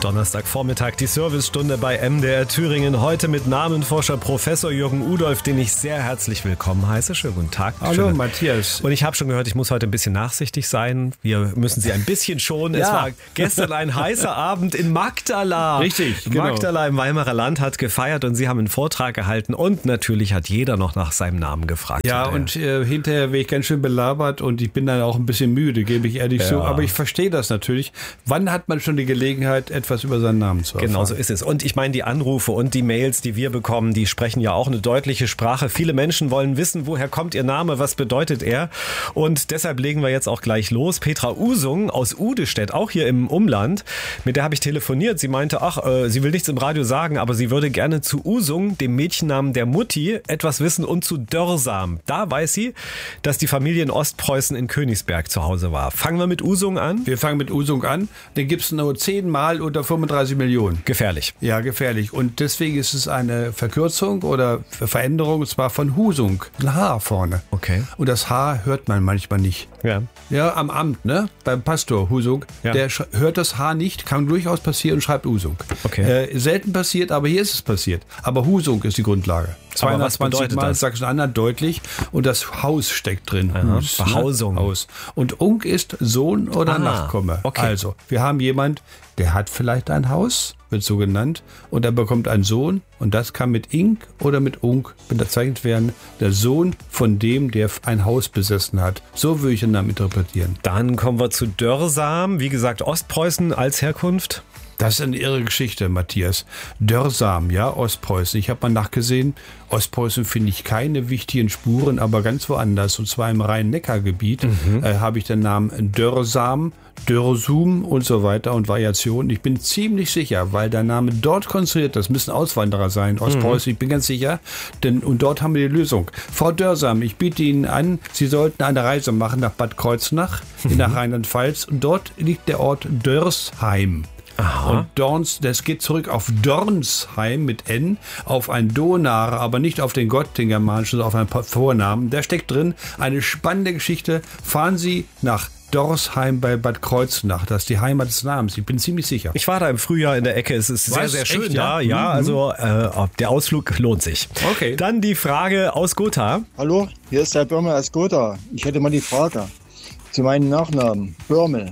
Donnerstagvormittag, die Servicestunde bei MDR Thüringen. Heute mit Namenforscher Professor Jürgen Udolph, den ich sehr herzlich willkommen heiße. Schönen guten Tag. Hallo Matthias. Und ich habe schon gehört, ich muss heute ein bisschen nachsichtig sein. Wir müssen Sie ein bisschen schonen. Es war gestern ein heißer Abend in Magdala. Richtig, genau. Magdala im Weimarer Land hat gefeiert und Sie haben einen Vortrag gehalten. Und natürlich hat jeder noch nach seinem Namen gefragt. Ja, und hinterher wäre ich ganz schön belabert und ich bin dann auch ein bisschen müde, gebe ich ehrlich zu. Aber ich verstehe das natürlich. Wann hat man schon die Gelegenheit, etwas über seinen Namen zu erfahren? Genau so ist es. Und ich meine, die Anrufe und die Mails, die wir bekommen, die sprechen ja auch eine deutliche Sprache. Viele Menschen wollen wissen, woher kommt ihr Name, was bedeutet er? Und deshalb legen wir jetzt auch gleich los. Petra Usung aus Udestedt, auch hier im Umland, mit der habe ich telefoniert. Sie meinte, sie will nichts im Radio sagen, aber sie würde gerne zu Usung, dem Mädchennamen der Mutti, etwas wissen und zu Dörsam. Da weiß sie, dass die Familie in Ostpreußen in Königsberg zu Hause war. Fangen wir mit Usung an? Wir fangen mit Usung an. Den gibt es nur 10-mal unter 35 Millionen. Gefährlich. Ja, gefährlich. Und deswegen ist es eine Verkürzung oder Veränderung, und zwar von Husung. Ein H vorne. Okay. Und das H hört man manchmal nicht. Ja. Ja, am Amt, ne? Beim Pastor Husung. Ja. Der hört das H nicht, kann durchaus passieren und schreibt Usung. Okay. Selten passiert, aber hier ist es passiert. Aber Husung ist die Grundlage. Aber was bedeutet Mal das? Sachsen-Anhalt deutlich und das Haus steckt drin. Hus, Behausung. Ne? Haus. Und Unk ist Sohn oder Nachkomme. Okay. Also, wir haben jemand, der hat vielleicht ein Haus, wird so genannt, und er bekommt einen Sohn und das kann mit Ink oder mit Unk bezeichnet werden, der Sohn von dem, der ein Haus besessen hat. So würde ich den Namen interpretieren. Dann kommen wir zu Dörsam. Wie gesagt, Ostpreußen als Herkunft. Das ist eine irre Geschichte, Matthias. Dörsam, ja, Ostpreußen. Ich habe mal nachgesehen, Ostpreußen finde ich keine wichtigen Spuren, aber ganz woanders. Und zwar im Rhein-Neckar-Gebiet habe ich den Namen Dörsam, Dörsum und so weiter und Variationen. Ich bin ziemlich sicher, weil der Name dort konstruiert, das müssen Auswanderer sein, Ostpreußen, ich bin ganz sicher. Und dort haben wir die Lösung. Frau Dörsam, ich biete Ihnen an, Sie sollten eine Reise machen nach Bad Kreuznach in der Rheinland-Pfalz. Und dort liegt der Ort Dörsheim. Aha. Und Dorns, das geht zurück auf Dornsheim mit N, auf ein Donar, aber nicht auf den Gott, den germanischen, sondern auf einen Vornamen. Der steckt drin. Eine spannende Geschichte. Fahren Sie nach Dorsheim bei Bad Kreuznach. Das ist die Heimat des Namens. Ich bin ziemlich sicher. Ich war da im Frühjahr in der Ecke. Es ist sehr, sehr schön da. Ja, also der Ausflug lohnt sich. Okay. Dann die Frage aus Gotha. Hallo, hier ist der Börmel aus Gotha. Ich hätte mal die Frage zu meinem Nachnamen. Börmel.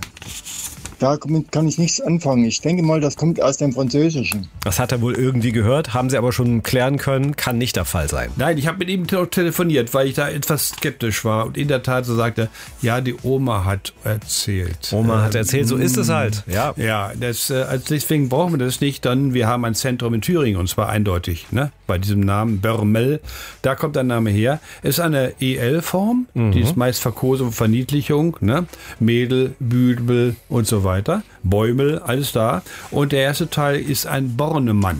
Damit kann ich nichts anfangen. Ich denke mal, das kommt aus dem Französischen. Das hat er wohl irgendwie gehört, haben Sie aber schon klären können, kann nicht der Fall sein. Nein, ich habe mit ihm telefoniert, weil ich da etwas skeptisch war. Und in der Tat, so sagte, ja, die Oma hat erzählt. Oma hat erzählt, so ist es halt. Ja, ja, deswegen brauchen wir das nicht. Dann, wir haben ein Zentrum in Thüringen und zwar eindeutig, ne? Bei diesem Namen Börmel. Da kommt der Name her. Es ist eine EL-Form, die ist meist Verkosung, Verniedlichung, ne? Mädel, Büdel und so weiter. Bäumel, alles da. Und der erste Teil ist ein Bornemann.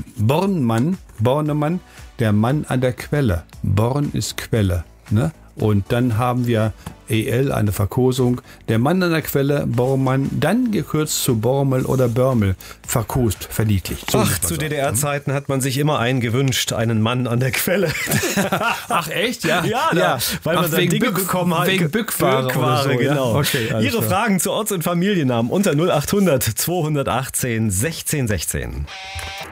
Bornemann, der Mann an der Quelle. Born ist Quelle, ne? Und dann haben wir EL, eine Verkosung. Der Mann an der Quelle, Bormann, dann gekürzt zu Bormel oder Börmel, verkost, verniedlicht. So zu DDR-Zeiten hat man sich immer einen gewünscht, einen Mann an der Quelle. Ach echt? Ja, weil man dann Dinge bekommen hat. Wegen Bückware so, Ja? genau. Okay, Ihre klar. Fragen zu Orts- und Familiennamen unter 0800 218 16 16.